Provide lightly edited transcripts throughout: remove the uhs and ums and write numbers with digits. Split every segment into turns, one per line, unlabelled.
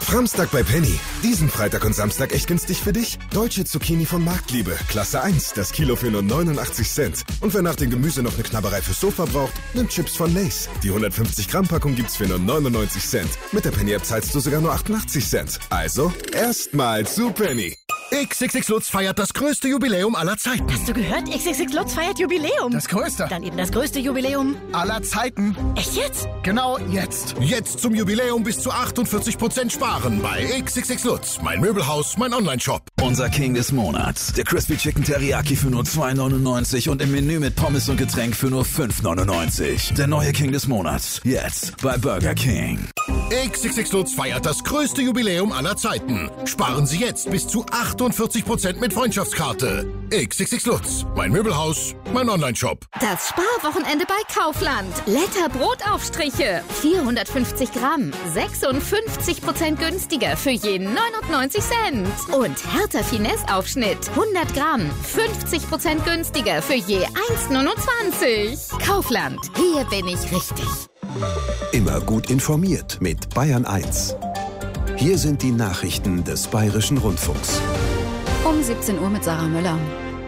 Framstag bei Penny. Diesen Freitag und Samstag echt günstig für dich. Deutsche Zucchini von Marktliebe. Klasse 1. Das Kilo für nur 89 Cent. Und wer nach dem Gemüse noch eine Knabberei fürs Sofa braucht, nimmt Chips von Lay's. Die 150 Gramm Packung gibt's für nur 99 Cent. Mit der Penny App zahlst du sogar nur 88 Cent. Also, erstmal zu Penny.
XXX Lutz feiert das größte Jubiläum aller Zeiten.
Hast du gehört? XXX Lutz feiert Jubiläum.
Das größte.
Dann eben das größte Jubiläum
aller Zeiten.
Echt jetzt?
Genau jetzt. Jetzt zum Jubiläum bis zu 48% sparen bei XXX Lutz. Mein Möbelhaus, mein Onlineshop.
Unser King des Monats. Der Crispy Chicken Teriyaki für nur 2,99 und im Menü mit Pommes und Getränk für nur 5,99. Der neue King des Monats. Jetzt bei Burger King.
XXX Lutz feiert das größte Jubiläum aller Zeiten. Sparen Sie jetzt bis zu 48% mit Freundschaftskarte. XXX Lutz. Mein Möbelhaus, mein Onlineshop.
Das Sparwochenende bei Kaufland. Letter Brotaufstriche. 450 Gramm. 56% günstiger für je 99 Cent. Und Hertha Finesse Aufschnitt. 100 Gramm. 50% günstiger für je 1,29. Kaufland. Hier bin ich richtig.
Immer gut informiert mit Bayern 1. Hier sind die Nachrichten des Bayerischen Rundfunks.
Um 17 Uhr mit Sarah Müller.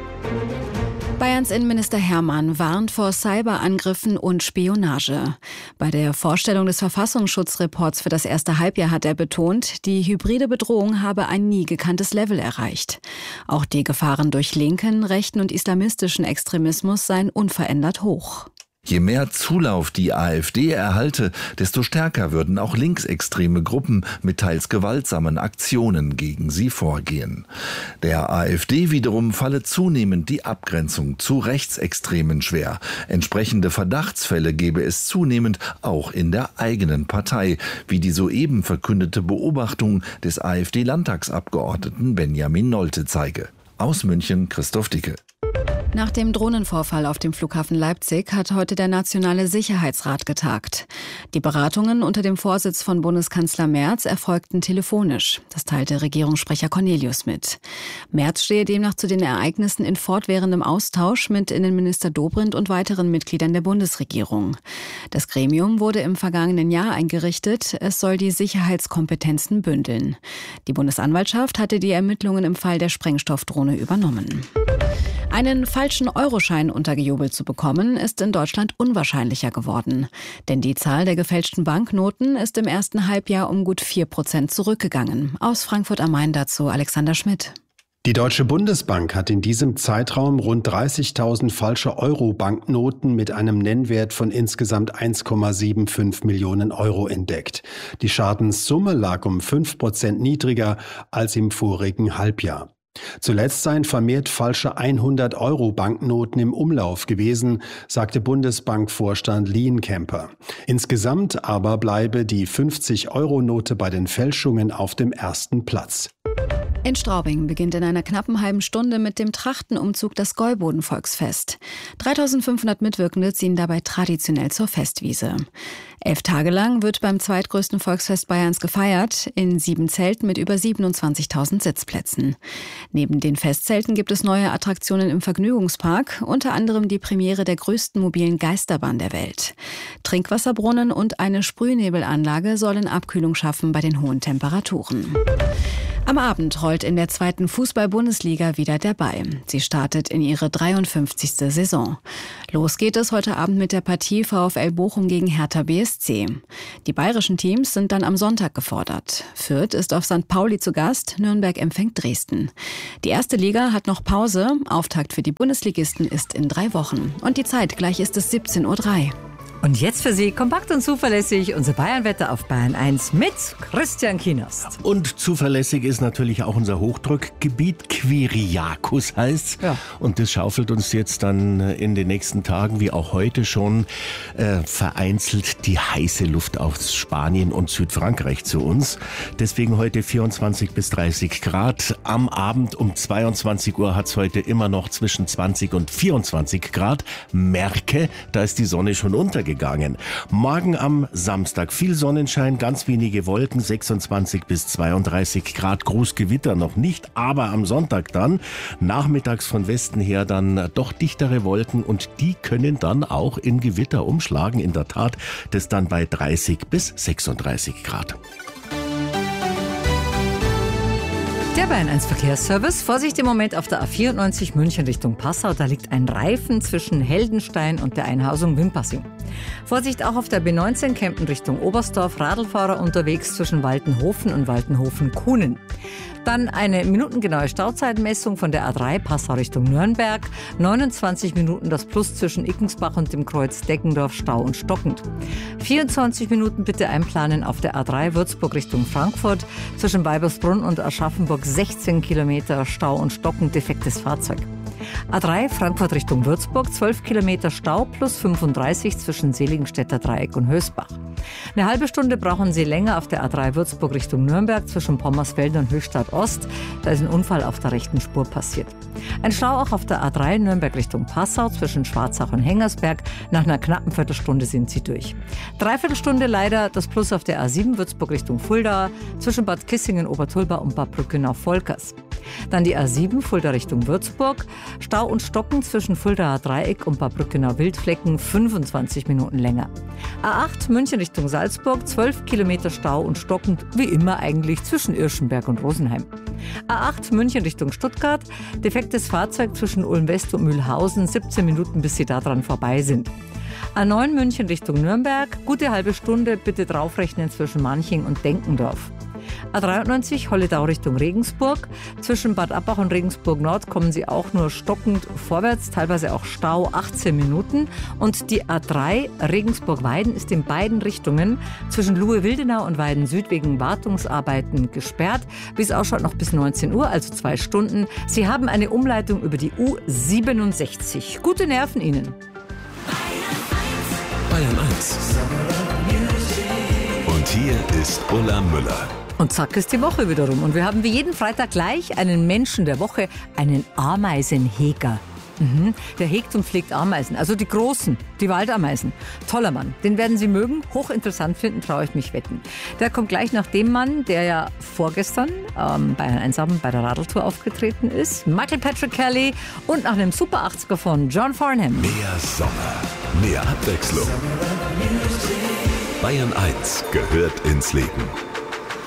Bayerns Innenminister Hermann warnt vor Cyberangriffen und Spionage. Bei der Vorstellung des Verfassungsschutzreports für das erste Halbjahr hat er betont, die hybride Bedrohung habe ein nie gekanntes Level erreicht. Auch die Gefahren durch linken, rechten und islamistischen Extremismus seien unverändert hoch.
Je mehr Zulauf die AfD erhalte, desto stärker würden auch linksextreme Gruppen mit teils gewaltsamen Aktionen gegen sie vorgehen. Der AfD wiederum falle zunehmend die Abgrenzung zu Rechtsextremen schwer. Entsprechende Verdachtsfälle gebe es zunehmend auch in der eigenen Partei, wie die soeben verkündete Beobachtung des AfD-Landtagsabgeordneten Benjamin Nolte zeige. Aus München Christoph Dicke.
Nach dem Drohnenvorfall auf dem Flughafen Leipzig hat heute der Nationale Sicherheitsrat getagt. Die Beratungen unter dem Vorsitz von Bundeskanzler Merz erfolgten telefonisch. Das teilte Regierungssprecher Cornelius mit. Merz stehe demnach zu den Ereignissen in fortwährendem Austausch mit Innenminister Dobrindt und weiteren Mitgliedern der Bundesregierung. Das Gremium wurde im vergangenen Jahr eingerichtet. Es soll die Sicherheitskompetenzen bündeln. Die Bundesanwaltschaft hatte die Ermittlungen im Fall der Sprengstoffdrohne übernommen. Einen falschen Euroschein untergejubelt zu bekommen, ist in Deutschland unwahrscheinlicher geworden. Denn die Zahl der gefälschten Banknoten ist im ersten Halbjahr um gut 4% zurückgegangen. Aus Frankfurt am Main dazu Alexander Schmidt.
Die Deutsche Bundesbank hat in diesem Zeitraum rund 30.000 falsche Euro-Banknoten mit einem Nennwert von insgesamt 1,75 Millionen Euro entdeckt. Die Schadenssumme lag um 5% niedriger als im vorigen Halbjahr. Zuletzt seien vermehrt falsche 100-Euro-Banknoten im Umlauf gewesen, sagte Bundesbankvorstand Lienkemper. Insgesamt aber bleibe die 50-Euro-Note bei den Fälschungen auf dem ersten Platz.
In Straubing beginnt in einer knappen halben Stunde mit dem Trachtenumzug das Gäuboden-Volksfest. 3.500 Mitwirkende ziehen dabei traditionell zur Festwiese. 11 Tage lang wird beim zweitgrößten Volksfest Bayerns gefeiert, in 7 Zelten mit über 27.000 Sitzplätzen. Neben den Festzelten gibt es neue Attraktionen im Vergnügungspark, unter anderem die Premiere der größten mobilen Geisterbahn der Welt. Trinkwasserbrunnen und eine Sprühnebelanlage sollen Abkühlung schaffen bei den hohen Temperaturen. Am Abend rollt in der 2. Fußball-Bundesliga wieder der Ball. Sie startet in ihre 53. Saison. Los geht es heute Abend mit der Partie VfL Bochum gegen Hertha BSC. Die bayerischen Teams sind dann am Sonntag gefordert. Fürth ist auf St. Pauli zu Gast, Nürnberg empfängt Dresden. Die erste Liga hat noch Pause. Auftakt für die Bundesligisten ist in 3 Wochen. Und die Zeit, gleich ist es 17:03 Uhr.
Und jetzt für Sie kompakt und zuverlässig unser Bayernwetter auf Bayern 1 mit Christian Kienost.
Und zuverlässig ist natürlich auch unser Hochdruckgebiet, Kyriakos heißt's.
Ja.
Und das schaufelt uns jetzt dann in den nächsten Tagen, wie auch heute schon, vereinzelt die heiße Luft aus Spanien und Südfrankreich zu uns. Deswegen heute 24 bis 30 Grad. Am Abend um 22 Uhr hat's heute immer noch zwischen 20 und 24 Grad. Merke, da ist die Sonne schon untergegangen. Morgen am Samstag viel Sonnenschein, ganz wenige Wolken, 26 bis 32 Grad, Großgewitter noch nicht, aber am Sonntag dann, nachmittags von Westen her dann doch dichtere Wolken und die können dann auch in Gewitter umschlagen, in der Tat, das dann bei 30 bis 36 Grad.
Der Bayern 1 Verkehrsservice. Vorsicht im Moment auf der A94 München Richtung Passau. Da liegt ein Reifen zwischen Heldenstein und der Einhausung Wimpassing. Vorsicht auch auf der B19 Kempten Richtung Oberstdorf. Radlfahrer unterwegs zwischen Waltenhofen und Waltenhofen-Kuhnen. Dann eine minutengenaue Stauzeitmessung von der A3 Passau Richtung Nürnberg. 29 Minuten das Plus zwischen Ickensbach und dem Kreuz Deggendorf, Stau und stockend. 24 Minuten bitte einplanen auf der A3 Würzburg Richtung Frankfurt. Zwischen Weibersbrunn und Aschaffenburg 16 Kilometer Stau und stockend, defektes Fahrzeug. A3 Frankfurt Richtung Würzburg, 12 Kilometer Stau plus 35 zwischen Seligenstädter Dreieck und Hösbach. Eine halbe Stunde brauchen Sie länger auf der A3 Würzburg Richtung Nürnberg zwischen Pommersfelden und Höchstadt Ost. Da ist ein Unfall auf der rechten Spur passiert. Ein Stau auch auf der A3 Nürnberg Richtung Passau zwischen Schwarzach und Hengersberg. Nach einer knappen Viertelstunde sind Sie durch. Dreiviertelstunde leider das Plus auf der A7 Würzburg Richtung Fulda zwischen Bad Kissingen, Obertulba und Bad Brückenau-Volkers. Dann die A7 Fulda Richtung Würzburg. Stau und Stocken zwischen Fuldaer Dreieck und Bad Brückenau-Wildflecken 25 Minuten länger. A8 München Richtung Salzburg, 12 Kilometer Stau und stockend, wie immer eigentlich, zwischen Irschenberg und Rosenheim. A8 München Richtung Stuttgart, defektes Fahrzeug zwischen Ulm-West und Mühlhausen, 17 Minuten, bis Sie daran vorbei sind. A9 München Richtung Nürnberg, gute halbe Stunde, bitte draufrechnen zwischen Manching und Denkendorf. A93 Holledau Richtung Regensburg. Zwischen Bad Abbach und Regensburg Nord kommen Sie auch nur stockend vorwärts, teilweise auch Stau, 18 Minuten. Und die A3 Regensburg-Weiden ist in beiden Richtungen zwischen Luhe-Wildenau und Weiden Süd wegen Wartungsarbeiten gesperrt. Wie es ausschaut, noch bis 19 Uhr, also 2 Stunden. Sie haben eine Umleitung über die U67. Gute Nerven Ihnen.
Bayern 1. Und hier ist Ulla Müller.
Und zack ist die Woche wieder rum. Und wir haben wie jeden Freitag gleich einen Menschen der Woche, einen Ameisenheger. Der hegt und pflegt Ameisen, also die großen, die Waldameisen. Toller Mann, den werden Sie mögen, hochinteressant finden, traue ich mich wetten. Der kommt gleich nach dem Mann, der ja vorgestern bei einer Einsamen bei der Radeltour aufgetreten ist, Michael Patrick Kelly, und nach einem Super 80er von John Farnham.
Mehr Sommer, mehr Abwechslung. Bayern 1 gehört ins Leben.